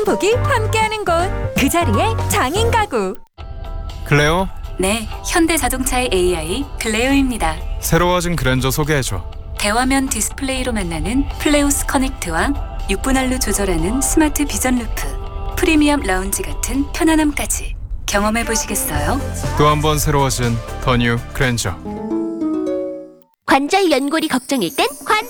행복이 함께하는 곳, 그 자리에 장인 가구. 클레오, 네, 현대자동차의 AI 클레오입니다. 새로워진 그랜저 소개해줘. 대화면 디스플레이로 만나는 플레오스 커넥트와 6분할로 조절하는 스마트 비전 루프, 프리미엄 라운지 같은 편안함까지 경험해 보시겠어요? 또 한 번 새로워진 더 뉴 그랜저. 관절 연골이 걱정일 땐 관절